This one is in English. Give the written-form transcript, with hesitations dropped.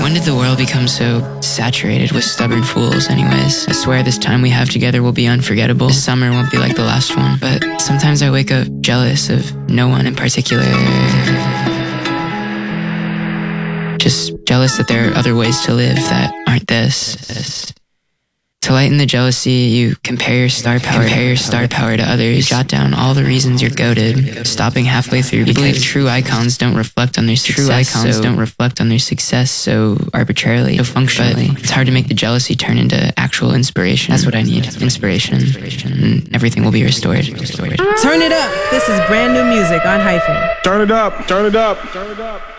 When did the world become so saturated with stubborn fools anyways? I swear this time we have together will be unforgettable. This summer won't be like the last one. But sometimes I wake up jealous of no one in particular. Just jealous that there are other ways to live that aren't this. To lighten the jealousy, you compare your star power to others. You jot down all the reasons you're goated, stopping halfway through. You believe true icons don't reflect on their success so arbitrarily, so functionally. But it's hard to make the jealousy turn into actual inspiration. That's what I need. Inspiration. And everything will be restored. Turn it up. This is brand new music on Hyphen. Turn it up. Turn it up. Turn it up.